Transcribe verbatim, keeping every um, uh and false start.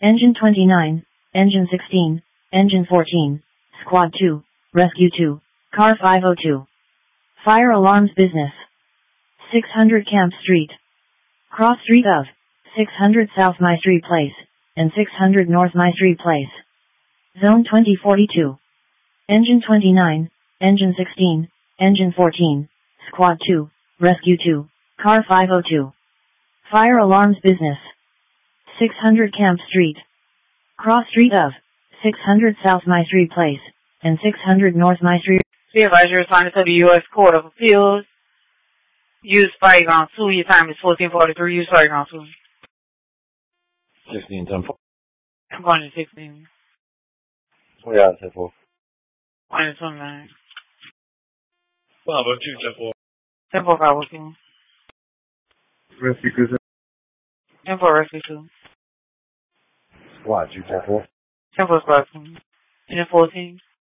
Engine twenty-nine, Engine sixteen, Engine fourteen, Squad two, Rescue two, Car five oh two. Fire alarms business. six hundred Camp Street. Cross street of six hundred South Maestri Place and six hundred North Maestri Place. Zone twenty forty-two. Engine twenty-nine, Engine sixteen, Engine fourteen, Squad two, Rescue two, Car five oh two. Fire alarms business. six hundred Camp Street. Cross street of six hundred South Maestri Place and six hundred North Maestri. Be advised you're assigned to the U S Court of Appeals. Use fire ground two. Your time is fourteen forty-three. Use fire ground two. sixteen ten four. I'm going to sixteen. Oh yeah, ten four. one to twenty-nine. five oh two, ten four. ten four, five oh two. Rescue two. ten four, Rescue two. Squad two, ten four. ten four, Squad two. Engine fourteen.